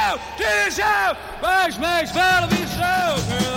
show, to the show. Bugs makes fun of his show.